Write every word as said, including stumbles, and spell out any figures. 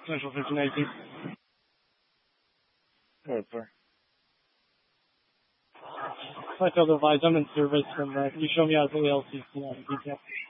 Central fifteen eighteen. Go ahead, sir. I felt advised I'm in service, and uh, can you show me how to the L C C on detail?